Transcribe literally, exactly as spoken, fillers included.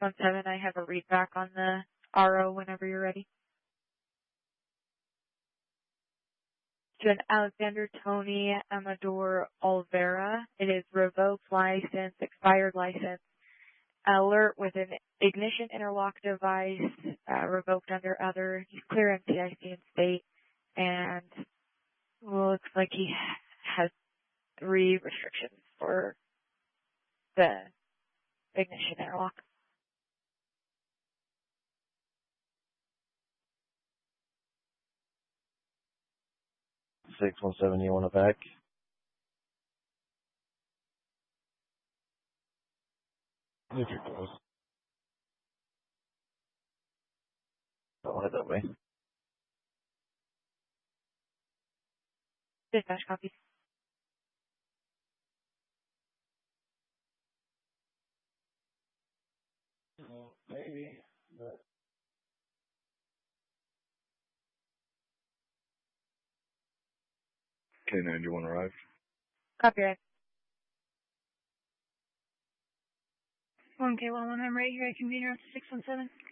one seven, I have a read back on the R O whenever you're ready. To an Alexander Tony Amador Olvera. It is revoked license, expired license, alert with an ignition interlock device, uh, revoked under other. He's clear M T I C in state, and looks like he has three restrictions for the ignition interlock. six one seven, you want it back? If you're close. Don't want it that way. Dispatch copy. Well, maybe, but... K nine, do you want to arrive? Copyright. one K one one, I'm right here at convener six one seven.